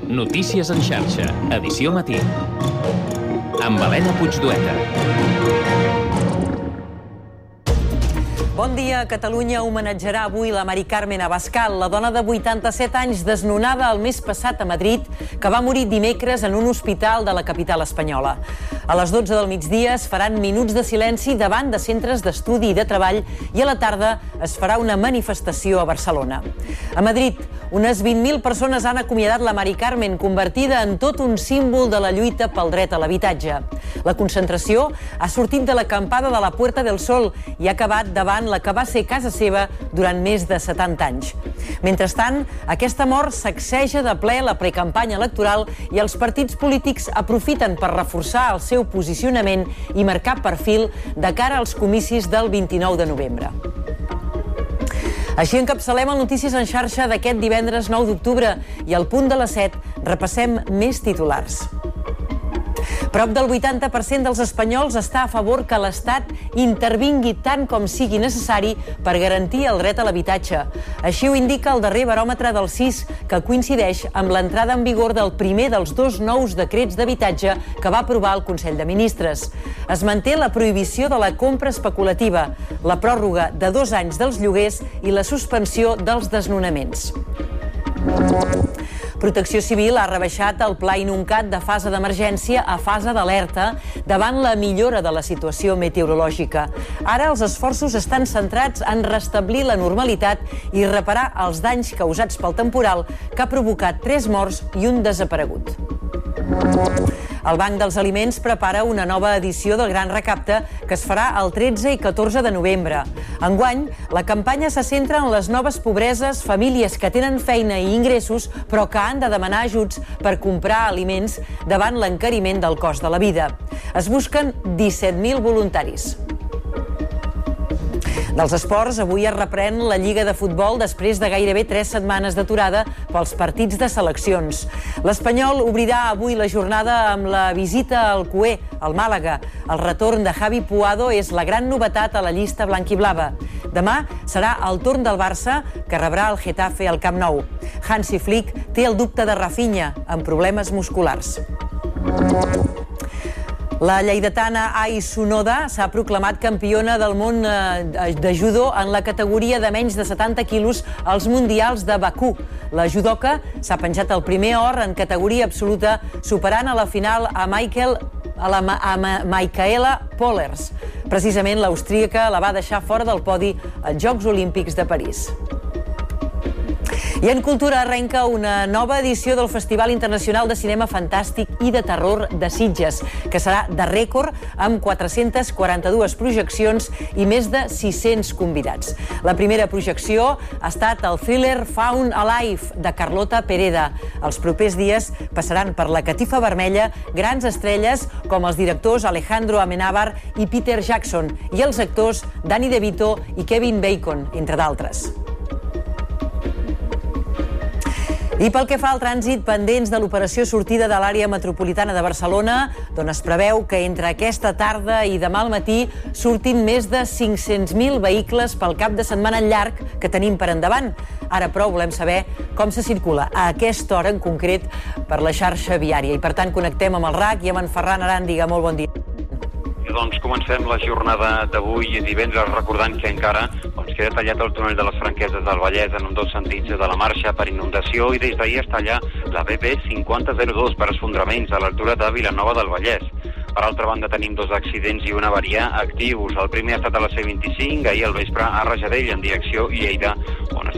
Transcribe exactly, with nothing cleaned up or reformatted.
Notícies en xarxa, edició matí. Amb Helena Puigdueta. Bon dia. Catalunya homenatjarà avui la Mari Carmen Abascal, la dona de vuitanta-set anys desnonada el mes passat a Madrid, que va morir dimecres en un hospital de la capital espanyola. A les dotze del migdia es faran minuts de silenci davant de centres d'estudi i de treball i a la tarda es farà una manifestació a Barcelona. A Madrid, unes vint mil persones han acomiadat la Mari Carmen, convertida en tot un símbol de la lluita pel dret a l'habitatge. La concentració ha sortit de l'acampada de la Puerta del Sol i ha acabat davant la que va ser casa seva durant més de setanta anys. Mentrestant, aquesta mort sacseja de ple la precampanya electoral i els partits polítics aprofiten per reforçar el seu posicionament i marcar perfil de cara als comicis del vint-i-nou de novembre. Així encapçalem el Notícies en xarxa d'aquest divendres nou d'octubre i al punt de les set repassem més titulars. Prop del vuitanta per cent dels espanyols està a favor que l'Estat intervingui tant com sigui necessari per garantir el dret a l'habitatge. Així ho indica el darrer baròmetre del C I S, que coincideix amb l'entrada en vigor del primer dels dos nous decrets d'habitatge que va aprovar el Consell de Ministres. Es manté la prohibició de la compra especulativa, la pròrroga de dos anys dels lloguers i la suspensió dels desnonaments. Protecció Civil ha rebaixat el pla Inuncat de fase d'emergència a fase d'alerta davant la millora de la situació meteorològica. Ara els esforços estan centrats en restablir la normalitat i reparar els danys causats pel temporal que ha provocat tres morts i un desaparegut. El Banc dels Aliments prepara una nova edició del Gran Recapte que es farà el tretze i catorze de novembre. Enguany, la campanya se centra en les noves pobreses, famílies que tenen feina i ingressos però que han de demanar ajuts per comprar aliments davant l'encariment del cost de la vida. Es busquen disset mil voluntaris. Dels esports, avui es reprèn la Lliga de Futbol després de gairebé tres setmanes d'aturada pels partits de seleccions. L'Espanyol obrirà avui la jornada amb la visita al Cué, al Màlaga. El retorn de Javi Puado és la gran novetat a la llista blanquiblava. Demà serà el torn del Barça, que rebrà el Getafe al Camp Nou. Hansi Flick té el dubte de Rafinha, amb problemes musculars. La lleidatana Ai Sonoda s'ha proclamat campiona del món de judo en la categoria de menys de setanta quilos als Mundials de Bakú. La judoka s'ha penjat el primer or en categoria absoluta, superant a la final a Michael a la Ma a Ma Michaela Pollers. Precisament l'austríaca la va deixar fora del podi als Jocs Olímpics de París. I en cultura arrenca una nova edició del Festival Internacional de Cinema Fantàstic i de Terror de Sitges, que serà de rècord amb quatre-centes quaranta-dues projeccions i més de sis-cents convidats. La primera projecció ha estat el thriller Found Alive, de Carlota Pereda. Els propers dies passaran per la catifa vermella grans estrelles com els directors Alejandro Amenábar i Peter Jackson i els actors Danny DeVito i Kevin Bacon, entre d'altres. I pel que fa al trànsit, pendents de l'operació sortida de l'àrea metropolitana de Barcelona, d'on es preveu que entre aquesta tarda i demà al matí surtin més de cinc-cents mil vehicles pel cap de setmana llarg que tenim per endavant. Ara, però, volem saber com se circula a aquesta hora en concret per la xarxa viària. I, per tant, connectem amb el R A C i amb en Ferran Aràndiga. Molt bon dia. Doncs comencem la jornada d'avui divendres recordant que encara doncs, queda tallat el túnel de les Franqueses del Vallès en un dos sentits de la marxa per inundació i des d'ahir es talla la B P cinquanta zero dos per esfondraments a l'altura de Vilanova del Vallès. Per altra banda tenim dos accidents i una avaria actius. El primer ha estat a la C vint-i-cinc, ahir al vespre a Rajadell en direcció Lleida, on